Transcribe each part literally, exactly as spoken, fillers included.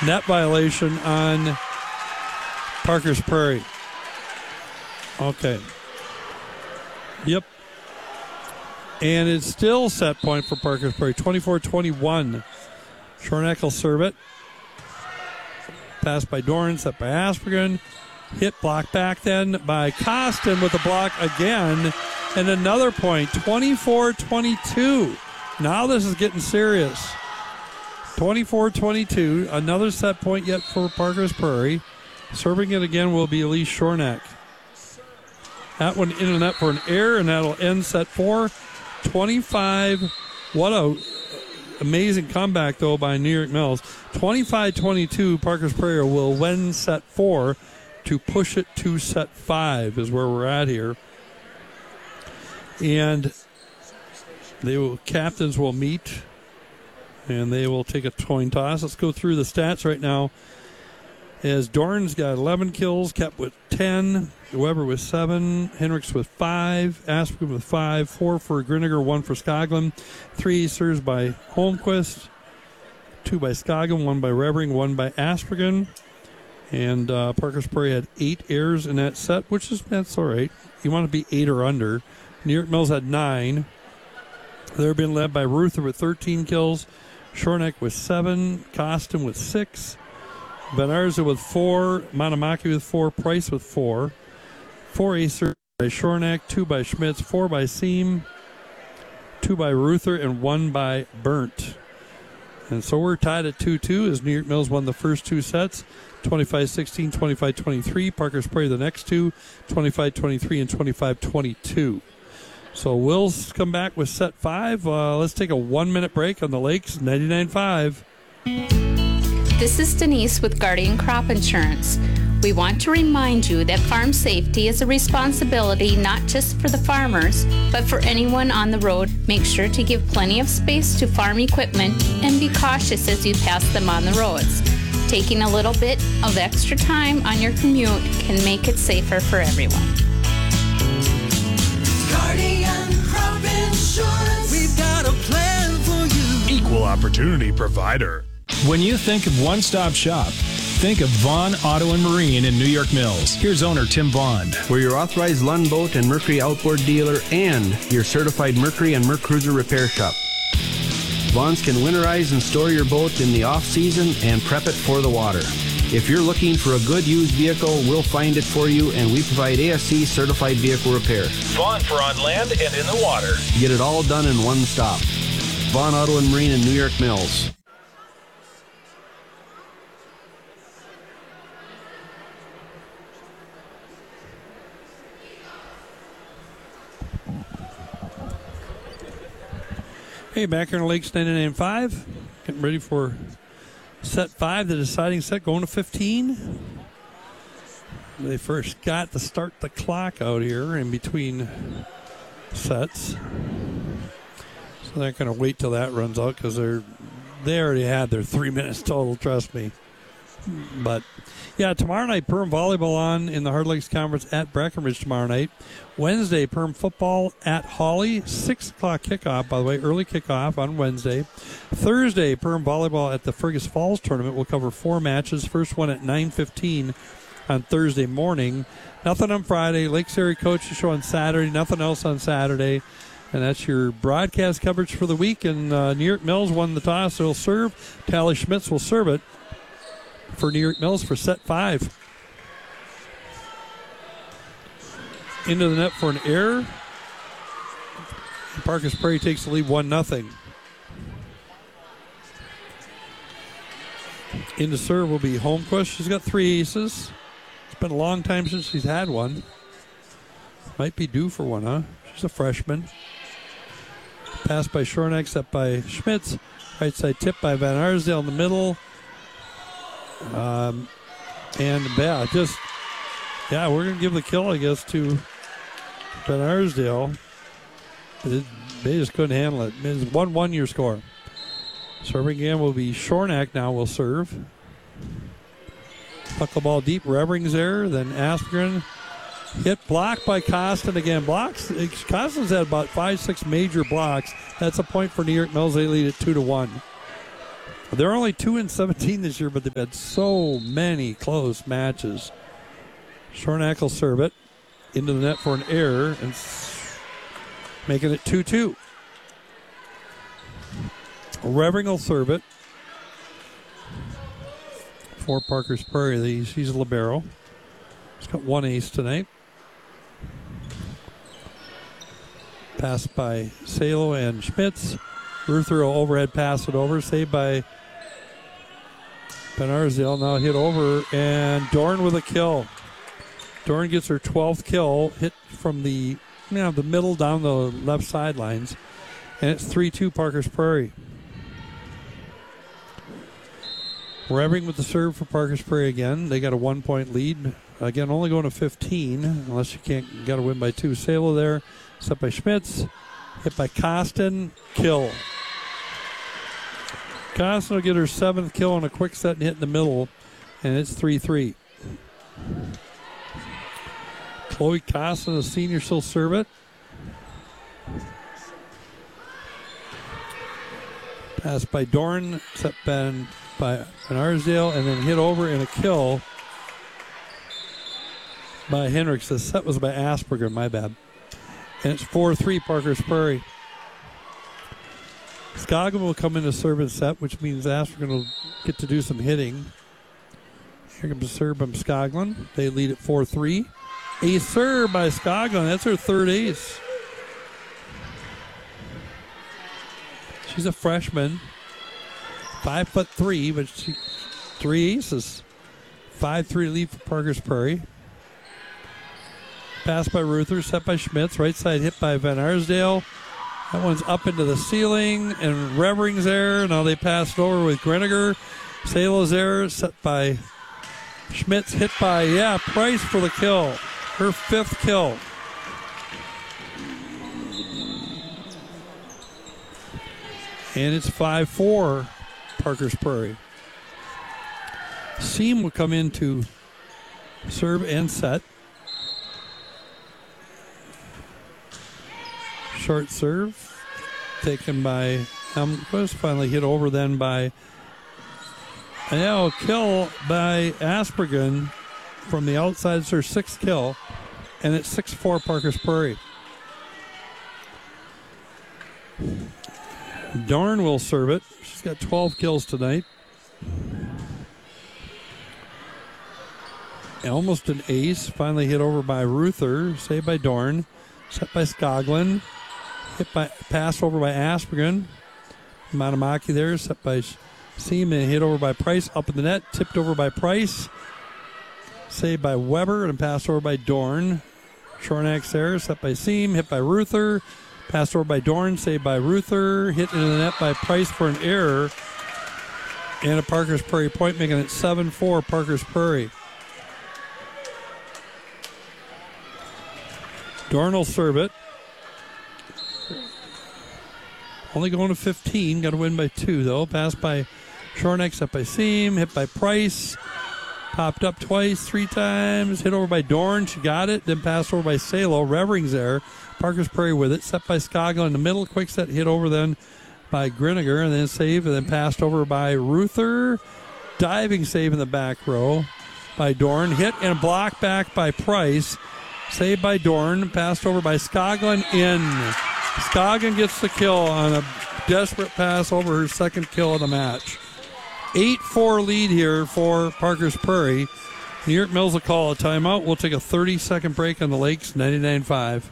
net violation on Parker's Prairie. Okay. Yep. And it's still set point for Parker's Prairie, twenty-four twenty-one. Shornack will serve it. Pass by Dorn, set by Aspergen. Hit block back then by Costin with a block again. And another point, twenty-four twenty-two. Now this is getting serious. twenty-four twenty-two. Another set point yet for Parker's Prairie. Serving it again will be Elise Shornack. That one in the net for an error, and that'll end set four. twenty-five. What a amazing comeback, though, by New York Mills. twenty-five twenty-two, Parker's Prairie will win set four to push it to set five is where we're at here. And they will, captains will meet, and they will take a coin toss. Let's go through the stats right now. As Dorn's got eleven kills, Kep with ten, Weber with seven, Hendricks with five, Aspen with five, four for Griniger, one for Skoglund, three serves by Holmquist, two by Skoglund, one by Revering, one by Aspergen. And uh, Parker's Prairie had eight errors in that set, which is, that's all right. You want to be eight or under. New York Mills had nine. They're being led by Ruther with thirteen kills, Shornack with seven, Costin with six, Van Arza with four, Monomaki with four, Price with four. Four aces by Shornack, two by Schmitz, four by Seam, two by Ruther, and one by Burnt. And so we're tied at two two as New York Mills won the first two sets, twenty-five sixteen, twenty-five twenty-three. Parker's Prairie the next two, twenty-five twenty-three and twenty-five twenty-two. So we'll come back with set five. Uh, let's take a one-minute break on the Lakes, ninety-nine point five. This is Denise with Guardian Crop Insurance. We want to remind you that farm safety is a responsibility not just for the farmers, but for anyone on the road. Make sure to give plenty of space to farm equipment and be cautious as you pass them on the roads. Taking a little bit of extra time on your commute can make it safer for everyone. Guardian Crop Insurance. We've got a plan for you. Equal opportunity provider. When you think of one-stop shop, think of Vaughn Auto and Marine in New York Mills. Here's owner Tim Vaughn. We're your authorized Lund Boat and Mercury outboard dealer and your certified Mercury and Merc Cruiser repair shop. Vaughn's can winterize and store your boat in the off-season and prep it for the water. If you're looking for a good used vehicle, we'll find it for you, and we provide A S C certified vehicle repair. Vaughn for on land and in the water. Get it all done in one stop. Vaughn Auto and Marine in New York Mills. Hey, back here in the Lakes, ninety-nine point five. Getting ready for set five, the deciding set, going to fifteen. They first got to start the clock out here in between sets. So they're going to wait till that runs out because they're they already had their three minutes total, trust me. But, yeah, tomorrow night, Perm Volleyball on in the Hard Lakes Conference at Breckenridge tomorrow night. Wednesday, Perm Football at Hawley. six o'clock kickoff, by the way, early kickoff on Wednesday. Thursday, Perm Volleyball at the Fergus Falls Tournament. We'll cover four matches. First one at nine fifteen on Thursday morning. Nothing on Friday. Lakes Area Coaches Show on Saturday. Nothing else on Saturday. And that's your broadcast coverage for the week. And uh, New York Mills won the toss. They'll serve. Tally Schmitz will serve it for New York Mills for set five. Into the net for an error. Parker's Prairie takes the lead one nothing. Into serve will be Holmquist. She's got three aces. It's been a long time since she's had one. Might be due for one, huh? She's a freshman. Pass by Shornack, set by Schmitz. Right side tip by Van Arsdale in the middle. Um, and yeah, just, yeah, we're going to give the kill, I guess, to Van Arsdale. It, they just couldn't handle it. It's one one your score. Serving again will be Shornack now will serve. Puck the ball deep. Revering's there. Then Aspgren. Hit blocked by Costin again. Blocks. Costin's had about five, six major blocks. That's a point for New York Mills. They lead it two to one. They're only two and seventeen this year, but they've had so many close matches. Shornack will serve it into the net for an error and s- making it two two. Revering will serve it for Parker's Prairie. He's a libero. He's got one ace tonight. Pass by Salo and Schmitz. Ruther will overhead pass it over. Saved by Benarzil. Now hit over. And Dorn with a kill. Dorn gets her twelfth kill. Hit from the, you know, the middle down the left sidelines. And it's three two Parker's Prairie. Revering with the serve for Parker's Prairie again. They got a one-point lead. Again, only going to fifteen, unless you can't, got to win by two. Salo there, set by Schmitz, hit by Costin, kill. Costin will get her seventh kill on a quick set and hit in the middle, and it's three three. Chloe Costin, a senior, still serve it. Pass by Dorn, set by by Benarzil, and then hit over in a kill by Hendricks. The set was by Asperger, my bad. And it's four three Parker's Prairie. Scoggin will come in to serve and set, which means Asperger will get to do some hitting. Here comes a serve by Scoggin. They lead at four three. A serve by Scoggin. That's her third ace. She's a freshman. Five foot three, but she three aces. Five three lead for Parker's Prairie. Pass by Ruther, set by Schmitz. Right side hit by Van Arsdale. That one's up into the ceiling, and Revering's there. Now they pass it over with Greniger. Salo's there, set by Schmitz, hit by, yeah, Price for the kill. Her fifth kill. And it's five four. Parker's Prairie. Seam will come in to serve and set. Short serve taken by Helmquist. Finally hit over then by now kill by Aspergen from the outside. It's her sixth kill. And it's six four Parker's Prairie. Dorn will serve it. She's got twelve kills tonight. Almost an ace. Finally hit over by Ruther. Saved by Dorn. Set by Skoglund. Hit by pass over by Aspergen. Matamaki there. Set by Seaman. Hit over by Price. Up in the net. Tipped over by Price. Saved by Weber. And passed over by Dorn. Shornack's there. Set by Seam. Hit by Ruther. Passed over by Dorn, saved by Ruther, hit into the net by Price for an error, and a Parker's Prairie point, making it seven four Parker's Prairie. Dorn will serve it. Only going to fifteen, got to win by two though. Passed by Shornack, set by Seam, hit by Price, popped up twice, three times, hit over by Dorn, she got it, then passed over by Salo. Revering's there. Parker's Prairie with it, set by Scoggin in the middle, quick set hit over then by Greniger, and then save, and then passed over by Ruther. Diving save in the back row by Dorn, hit and blocked back by Price. Saved by Dorn, passed over by Scoggin in. Scoggin gets the kill on a desperate pass over her second kill of the match. eight four lead here for Parker's Prairie. New York Mills will call a timeout. We'll take a thirty-second break on the Lakes, ninety-nine five.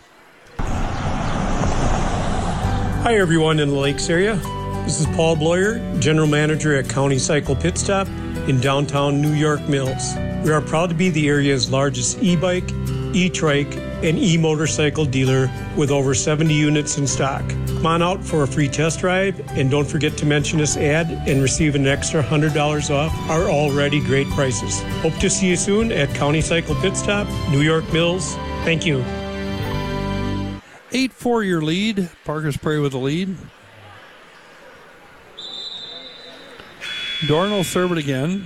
Hi, everyone in the Lakes area. This is Paul Bloyer, General Manager at County Cycle Pit Stop in downtown New York Mills. We are proud to be the area's largest e-bike, e-trike, and e-motorcycle dealer with over seventy units in stock. Come on out for a free test drive, and don't forget to mention this ad and receive an extra one hundred dollars off our already great prices. Hope to see you soon at County Cycle Pit Stop, New York Mills. Thank you. eight four your lead. Parker's Prairie with the lead. Dorn will serve it again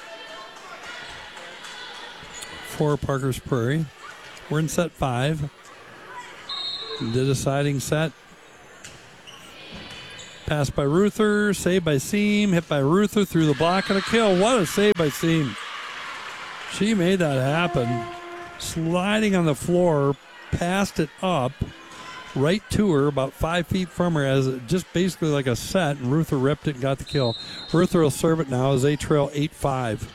for Parker's Prairie. We're in set five. The deciding set. Pass by Ruther, save by Seam, hit by Ruther through the block and a kill. What a save by Seam. She made that happen. Sliding on the floor, passed it up right to her, about five feet from her, as it just basically like a set, and Ruther ripped it and got the kill. Ruther will serve it now as they trail eight five.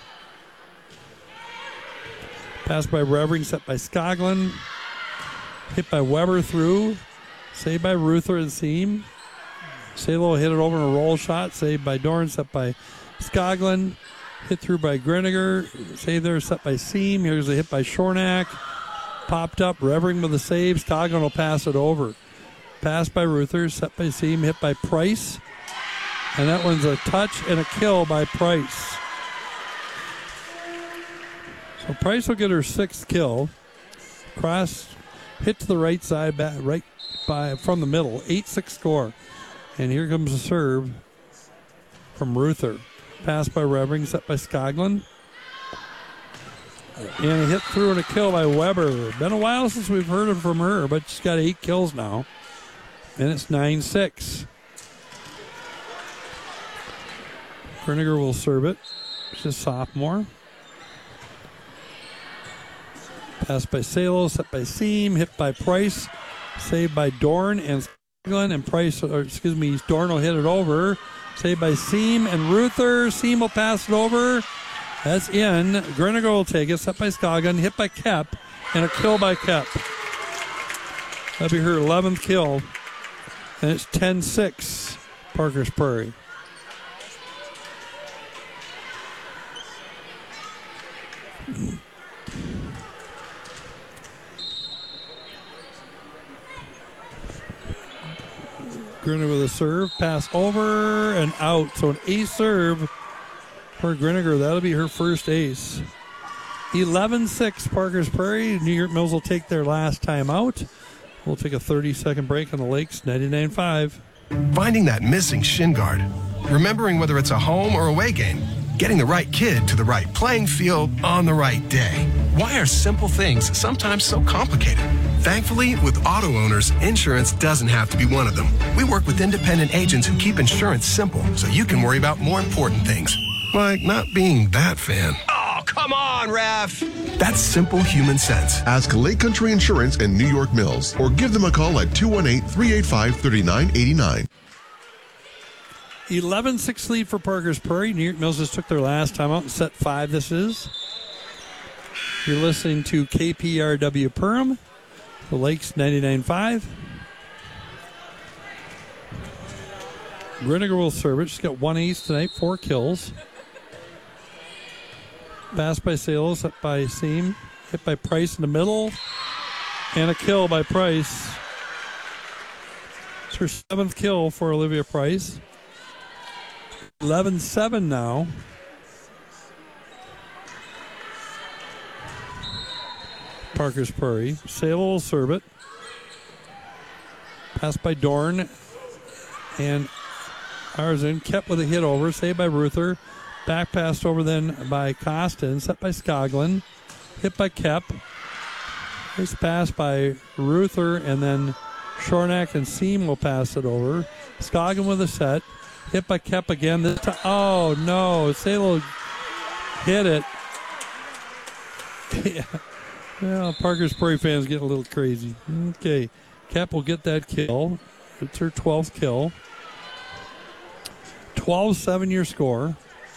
Pass by Revering, set by Skoglund. Hit by Weber through. Saved by Ruther and Seam. Salo hit it over in a roll shot. Saved by Dorn, set by Skoglund. Hit through by Greniger. Saved there, set by Seam. Here's a hit by Shornack. Popped up. Revering with a save. Skoglund will pass it over. Pass by Ruther, set by Seam. Hit by Price. And that one's a touch and a kill by Price. So Price will get her sixth kill. Cross hit to the right side, back, right by from the middle. eight six score. And here comes the serve from Ruther. Pass by Revering, set by Skoglund. And a hit through and a kill by Weber. Been a while since we've heard it from her, but she's got eight kills now. And it's nine six. Greniger will serve it. She's a sophomore. Pass by Salo, set by Seam, hit by Price, saved by Dorn and Skoglund, and Price, or excuse me, Dorn will hit it over. Saved by Seam and Ruther. Seam will pass it over. That's in. Greniger will take it, set by Skoglund, hit by Kep, and a kill by Kep. That'll be her eleventh kill. And it's ten six, Parker's Prairie. Greniger with a serve, pass over and out. So an ace serve for Greniger. That'll be her first ace. eleven six, Parker's Prairie. New York Mills will take their last time out. We'll take a thirty-second break on the Lakes, ninety-nine five. Finding that missing shin guard. Remembering whether it's a home or away game. Getting the right kid to the right playing field on the right day. Why are simple things sometimes so complicated? Thankfully, with auto owners, insurance doesn't have to be one of them. We work with independent agents who keep insurance simple so you can worry about more important things. Like not being that fan. Oh, come on, ref! That's simple human sense. Ask Lake Country Insurance in New York Mills or give them a call at two one eight, three eight five, three nine eight nine. eleven six lead for Parker's Prairie. New York Mills just took their last time out in set five, this is. You're listening to K P R W Perham, the Lakes ninety-nine five. Greniger will serve it. She's got one ace tonight, four kills. Pass by Sales, hit by Seam, hit by Price in the middle, and a kill by Price. It's her seventh kill for Olivia Price. eleven seven now. Parker's Prairie. Salo will serve it. Pass by Dorn. And Arzen kept with a hit over. Saved by Ruther. Back passed over then by Costin. Set by Skoglund. Hit by Kep. Nice pass by Ruther. And then Shornack and Seam will pass it over. Skoglund with a set. Hit by Kep again. This time, oh, no. Salo hit it. Yeah. Well, Parker's Prairie fans getting a little crazy. Okay. Kep will get that kill. It's her twelfth kill. twelve seven your score.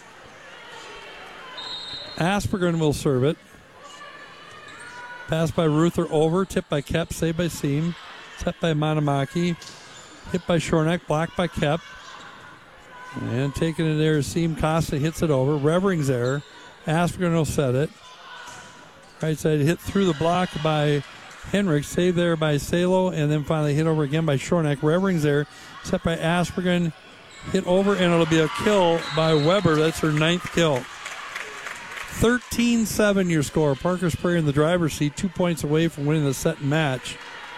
Aspergren will serve it. Pass by Ruther over. Tip by Kep. Saved by Seam. Set by Manamaki. Hit by Shornack. Blocked by Kep. And taking it there, Seam Costa hits it over. Revering's there. Aspergren will set it. Right side hit through the block by Henrik. Saved there by Salo. And then finally hit over again by Shornack. Revering's there. Set by Aspergren. Hit over, and it'll be a kill by Weber. That's her ninth kill. thirteen seven your score. Parker's Prairie in the driver's seat. Two points away from winning the set and match.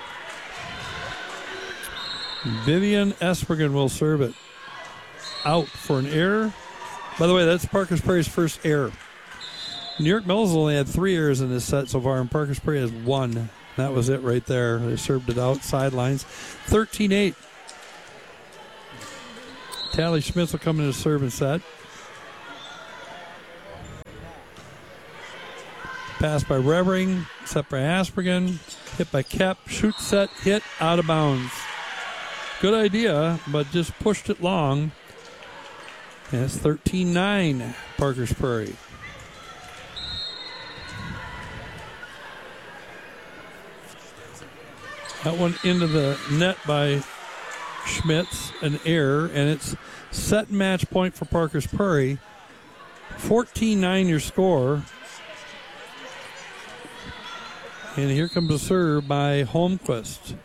Vivian Aspergren will serve it. Out for an error. By the way, that's Parker's Prairie's first error. New York Mills only had three errors in this set so far, and Parker's Prairie has one. That was it right there. They served it out, sidelines. thirteen eight. Tally Schmitz will come in to serve and set. Pass by Revering, set by Aspergen, hit by Kep, shoot, set, hit, out of bounds. Good idea, but just pushed it long. And it's thirteen nine, Parker's Prairie. That one into the net by Schmitz, an error, and it's set match point for Parker's Prairie. fourteen nine your score. And here comes a serve by Holmquist.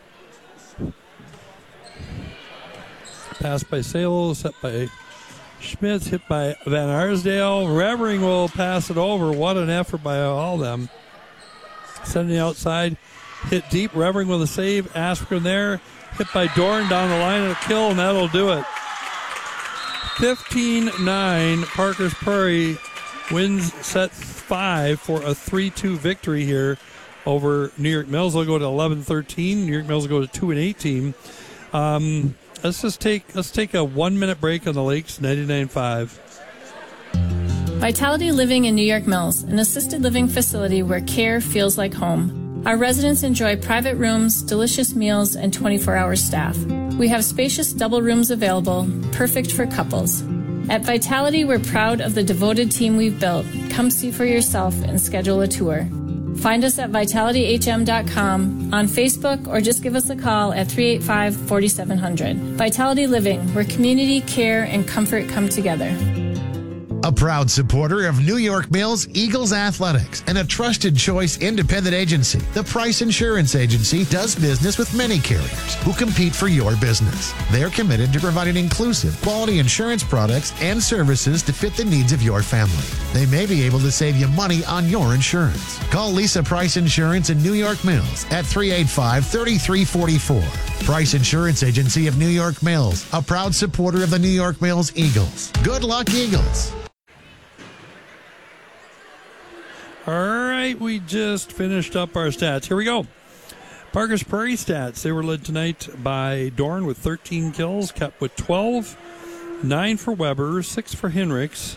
Pass by Salo, set by Schmitz, hit by Van Arsdale. Revering will pass it over. What an effort by all of them. Sending it outside. Hit deep. Revering with a save. Aspergen there. Hit by Dorn down the line and a kill, and that'll do it. fifteen nine. Parker's Prairie wins set five for a three two victory here over New York Mills. They'll go to eleven thirteen. New York Mills will go to two and eighteen. Um, let's just take let's take a one minute break on the Lakes ninety-nine point five. Vitality Living in New York Mills, an assisted living facility where care feels like home. Our residents enjoy private rooms, delicious meals, and twenty-four hour staff. We have spacious double rooms available, perfect for couples. At Vitality, we're proud of the devoted team we've built. Come see for yourself and schedule a tour. Find us at vitality h m dot com, on Facebook, or just give us a call at three eight five, four seven zero zero. Vitality Living, where community, care, and comfort come together. A proud supporter of New York Mills Eagles Athletics and a trusted choice independent agency, the Price Insurance Agency does business with many carriers who compete for your business. They're committed to providing inclusive, quality insurance products and services to fit the needs of your family. They may be able to save you money on your insurance. Call Lisa Price Insurance in New York Mills at three eight five, three three four four. Price Insurance Agency of New York Mills, a proud supporter of the New York Mills Eagles. Good luck, Eagles. All right, we just finished up our stats. Here we go. Parker's Prairie stats. They were led tonight by Dorn with thirteen kills, Kep with twelve, nine for Weber, six for Hinrichs,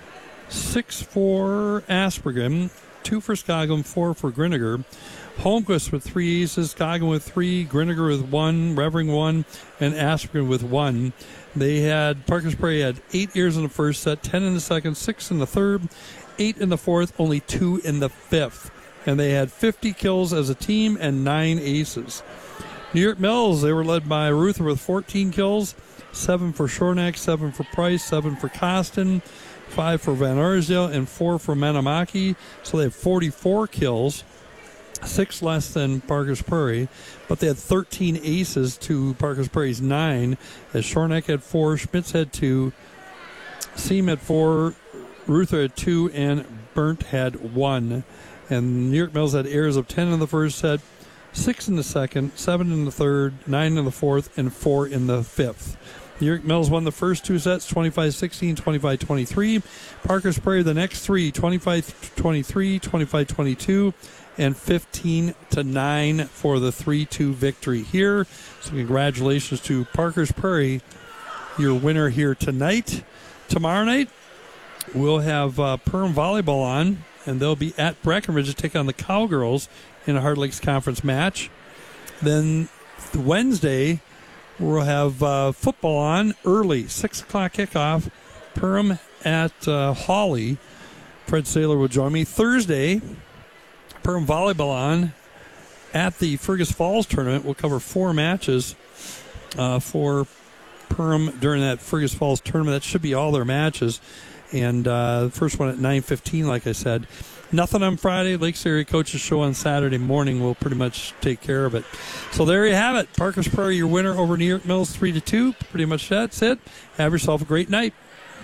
six for Aspergen, two for Scoggin, four for Griniger. Holmquist with three aces, Scoggin with three, Griniger with one, Revering one, and Aspergen with one. They had, Parker's Prairie had eight ears in the first set, ten in the second, six in the third, eight in the fourth, only two in the fifth. And they had fifty kills as a team and nine aces. New York Mills, they were led by Ruther with fourteen kills, seven for Shornack, seven for Price, seven for Costin, five for Van Arsdale, and four for Manamaki. So they have forty-four kills, six less than Parker's Prairie. But they had thirteen aces to Parker's Prairie's nine, as Shornack had four, Schmitz had two, Seam had four, Ruther had two, and Burnt had one. And New York Mills had errors of ten in the first set, six in the second, seven in the third, nine in the fourth, and four in the fifth. New York Mills won the first two sets, twenty-five sixteen, twenty-five twenty-three. Parker's Prairie the next three, twenty-five twenty-three, twenty-five twenty-two, and fifteen to nine for the three two victory here. So congratulations to Parker's Prairie, your winner here tonight. Tomorrow night, we'll have uh, Perham Volleyball on, and they'll be at Breckenridge to take on the Cowgirls in a Hard Lakes Conference match. Then Wednesday, we'll have uh, football on early, six o'clock kickoff. Perham at uh, Hawley. Fred Saylor will join me. Thursday, Perham Volleyball on at the Fergus Falls tournament. We'll cover four matches uh, for Perham during that Fergus Falls tournament. That should be all their matches. And uh, the first one at nine fifteen, like I said. Nothing on Friday. Lakes Area Coaches Show on Saturday morning will pretty much take care of it. So there you have it. Parker's Prairie, your winner over New York Mills, three to two. Pretty much that's it. Have yourself a great night.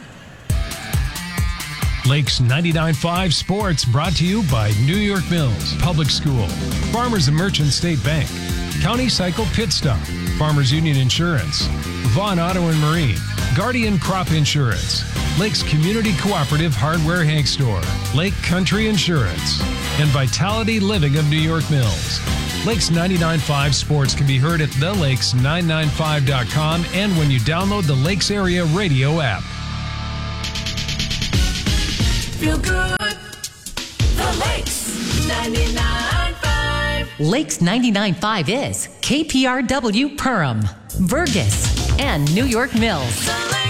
Lakes ninety-nine point five Sports brought to you by New York Mills Public School, Farmers and Merchant State Bank, County Cycle Pit Stop, Farmers Union Insurance, Vaughn Auto and Marine, Guardian Crop Insurance, Lake's Community Cooperative Hardware Hank Store, Lake Country Insurance, and Vitality Living of New York Mills. Lakes ninety-nine point five Sports can be heard at the lakes nine nine five dot com and when you download the Lakes Area Radio app. Feel good. The Lakes ninety-nine point five. Lakes ninety-nine point five is K P R W Perham, Burgess, and New York Mills.